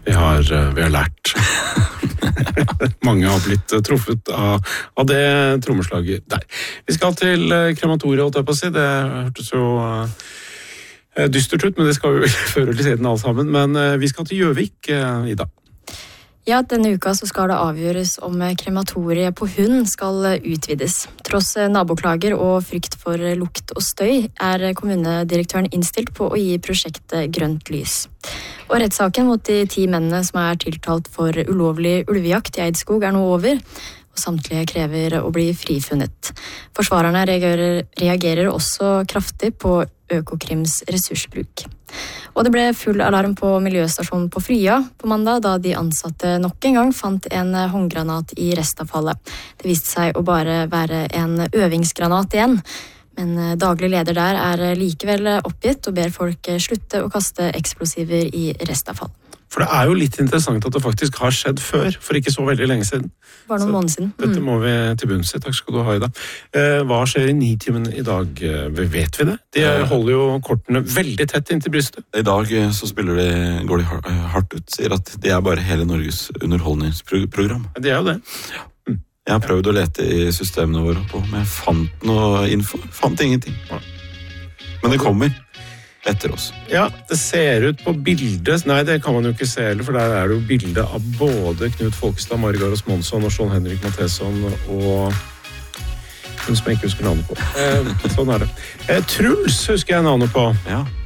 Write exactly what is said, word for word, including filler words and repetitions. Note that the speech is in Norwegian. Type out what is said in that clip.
Vi har, vi har lært. Mange har blitt truffet av, av det trommeslaget der. Vi skal til krematoriet, holdt jeg på å si. Det hørtes jo uh, dystert ut, men det skal vi jo før eller siden alle sammen. Men uh, vi skal til Gjøvik, uh, Ida. Ja, denne uka så skal det avgjøres om krematoriet på Hund skal utvides. Tross naboklager og frykt for lukt og støy er kommunedirektøren innstilt på å gi prosjektet grønt lys. Og rettssaken mot de ti mennene som er tiltalt for ulovlig ulvejakt i Eidskog er nå over, og samtlige krever å bli frifunnet. Forsvarerne reagerer, reagerer også kraftig på Økokrims ressursbruk. Og det ble full alarm på miljøstasjonen på Frya på mandag, da de ansatte nok en gang fant en håndgranat i restavfallet. Det viste seg å bare være en øvingsgranat igjen, men daglig leder der er likevel oppgitt og ber folk slutte å kaste eksplosiver i restavfall. For det er jo litt interessant at det faktisk har skjedd før, for ikke så veldig lenge siden. Bare noen måneder siden. Mm. Dette må vi til bunns i. Takk skal du ha, Ida. Eh, hva skjer i Nitimen i dag? Vet vi det? De holder jo kortene veldig tett inntil brystet. I dag så spiller de, går de hardt ut, sier at de er bare hele Norges underholdningsprogram. De er jo det. Ja. Mm. Jeg har prøvd å lete i systemene våre, men jeg fant noe info. Fant ingenting. Men det kommer. Etter oss. Ja, det ser ut på bildet. Nei, det kan man jo ikke se heller, for der er det jo bilde av både Knut Folkestad, Margaros Monsson og Sean Henrik Matheson og hun som jeg ikke husker navnet på. Eh, sånn er det. Eh, Truls husker jeg navnet på. Ja.